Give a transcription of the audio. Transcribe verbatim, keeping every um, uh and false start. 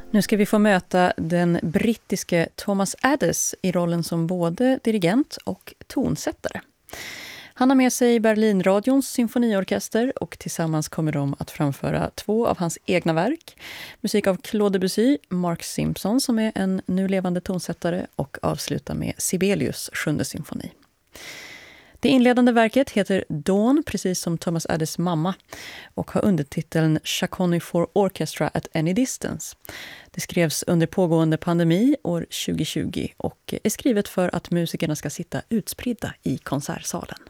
Nu ska vi få möta den brittiske Thomas Adès i rollen som både dirigent och tonsättare. Han har med sig Berlinradions symfoniorkester och tillsammans kommer de att framföra två av hans egna verk. Musik av Claude Debussy, Mark Simpson som är en nu levande tonsättare och avsluta med Sibelius sjunde symfoni. Det inledande verket heter Dawn, precis som Thomas Adès mamma, och har undertiteln Chaconne for Orchestra at Any Distance. Det skrevs under pågående pandemi år tjugo tjugo och är skrivet för att musikerna ska sitta utspridda i konsertsalen.